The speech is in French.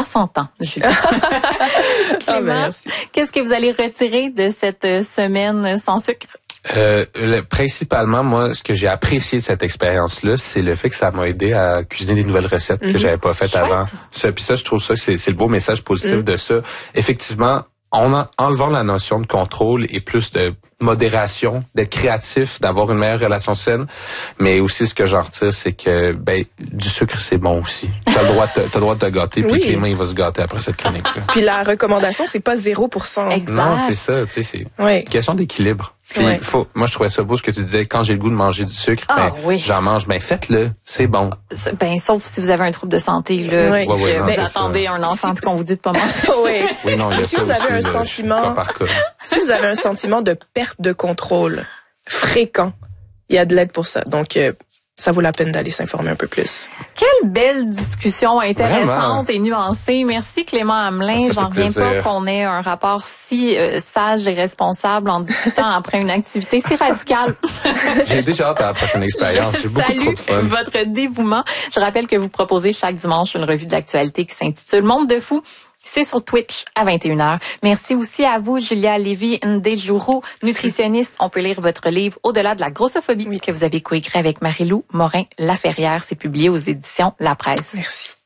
s'entend, Julie. Clément, merci. qu'est-ce que vous allez retirer de cette semaine sans sucre? Principalement, moi, ce que j'ai apprécié de cette expérience-là, c'est le fait que ça m'a aidé à cuisiner des nouvelles recettes que j'avais pas faites avant. Puis ça, je trouve ça que c'est le beau message positif de ça. Effectivement, en enlevant la notion de contrôle et plus de modération, d'être créatif, d'avoir une meilleure relation saine, mais aussi ce que j'en retire, c'est que du sucre c'est bon aussi. T'as le droit de te gâter, puis Clément il va se gâter après cette chronique-là. Puis la recommandation, c'est pas 0%. Exact. Non, c'est ça, tu sais, c'est une question d'équilibre. Puis moi je trouvais ça beau ce que tu disais, quand j'ai le goût de manger du sucre, j'en mange, faites-le, c'est bon. Sauf si vous avez un trouble de santé là, Oui. que non, vous attendez un enfant puis qu'on vous dit de pas manger. Oui, non, il y a si ça vous avez aussi, un sentiment, cas par cas. si vous avez un sentiment de perte de contrôle fréquent, il y a de l'aide pour ça. Donc ça vaut la peine d'aller s'informer un peu plus. Quelle belle discussion intéressante Vraiment. et nuancée. Merci Clément Hamelin. J'en reviens pas qu'on ait un rapport si sage et responsable en discutant après une activité si radicale. J'ai déjà hâte à la prochaine expérience. J'ai beaucoup trop de fun. Salue votre dévouement. Je rappelle que vous proposez chaque dimanche une revue d'actualité qui s'intitule Monde de fou. C'est sur Twitch à 21h. Merci aussi à vous, Julia Lévy-Ndejuru, nutritionniste. On peut lire votre livre Au-delà de la grossophobie que vous avez coécrit avec Marie-Lou Morin-Laferrière. C'est publié aux éditions La Presse. Merci.